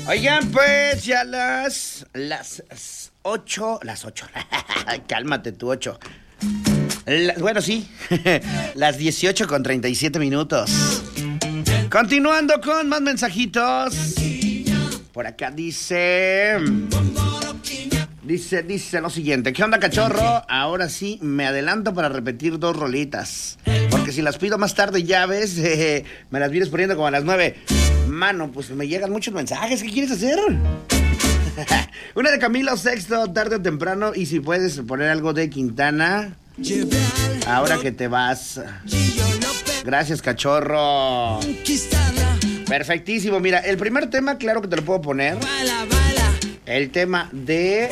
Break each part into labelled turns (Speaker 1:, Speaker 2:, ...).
Speaker 1: Oigan, pues ya las 8, cálmate tú, 8. Bueno, sí, las 18:37. Continuando con más mensajitos. Por acá dice lo siguiente. ¿Qué onda, cachorro? Ahora sí me adelanto para repetir 2 rolitas. Porque si las pido más tarde, ya ves, me las vienes poniendo como a las 9. Mano, pues me llegan muchos mensajes. ¿Qué quieres hacer? Una de Camilo Sexto, tarde o temprano. Y si puedes poner algo de Quintana. Ahora que te vas. Gracias, cachorro. Perfectísimo. Mira, el primer tema, claro que te lo puedo poner. El tema de...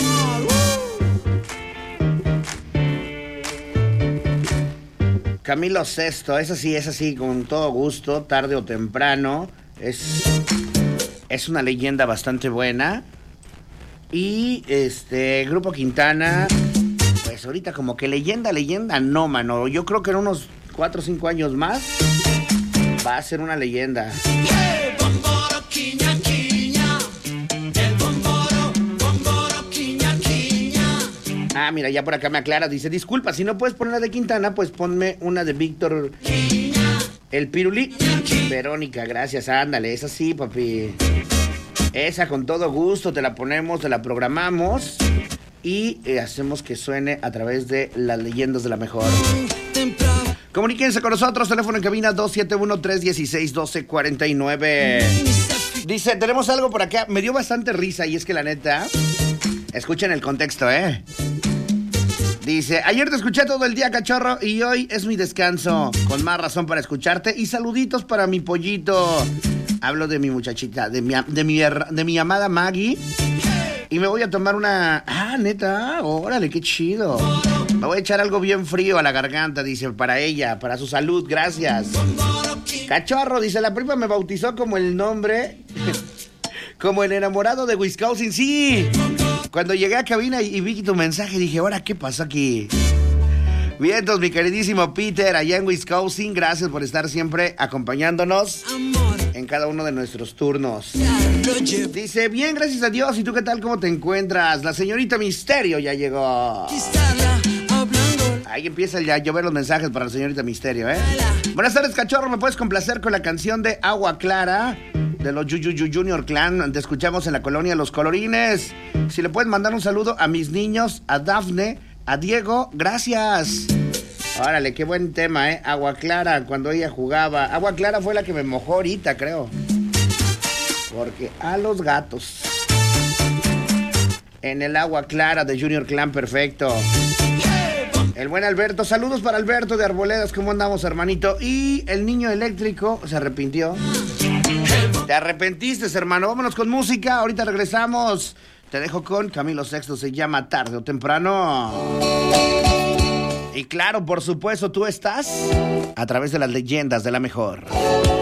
Speaker 1: Camilo Sesto. Es así, con todo gusto, tarde o temprano. Es una leyenda bastante buena. Y Grupo Quintana, pues ahorita como que leyenda no, mano. Yo creo que en unos 4 o 5 años más va a ser una leyenda. Ah, mira, ya por acá me aclara. Dice, disculpa, si no puedes poner la de Quintana, pues ponme una de Víctor el Pirulí. Verónica, gracias, ándale, esa sí, papi. Esa con todo gusto te la ponemos, te la programamos y hacemos que suene a través de las leyendas de la mejor. Comuníquense con nosotros, teléfono en cabina 271-316-1249. Dice, tenemos algo por acá, me dio bastante risa y es que la neta, escuchen el contexto, Dice, ayer te escuché todo el día, cachorro, y hoy es mi descanso. Con más razón para escucharte. Y saluditos para mi pollito. Hablo de mi muchachita, de mi amada Maggie. Y me voy a tomar una... Ah, neta, órale, qué chido. Me voy a echar algo bien frío a la garganta, dice, para ella, para su salud, gracias. Cachorro, dice, la prima me bautizó como el nombre... como el enamorado de Wisconsin, sí. Cuando llegué a cabina y vi tu mensaje, dije, ahora, ¿qué pasó aquí? Vientos, mi queridísimo Peter, allá en Wisconsin, gracias por estar siempre acompañándonos en cada uno de nuestros turnos. Dice, bien, gracias a Dios, ¿y tú qué tal? ¿Cómo te encuentras? La señorita Misterio ya llegó. Ahí empieza ya a llover los mensajes para la señorita Misterio, Buenas tardes, cachorro, ¿me puedes complacer con la canción de Agua Clara? De los Junior Clan, te escuchamos en la colonia Los Colorines. Si le puedes mandar un saludo a mis niños, a Dafne, a Diego, gracias. Órale, qué buen tema, Agua Clara, cuando ella jugaba. Agua Clara fue la que me mojó ahorita, creo. Porque a los gatos. En el Agua Clara de Junior Clan, perfecto. El buen Alberto, saludos para Alberto de Arboledas, ¿cómo andamos, hermanito? Y el niño eléctrico se arrepintió. Te arrepentiste, hermano. Vámonos con música. Ahorita regresamos. Te dejo con Camilo Sexto. Se llama Tarde o Temprano. Y claro, por supuesto, tú estás a través de las leyendas de la mejor.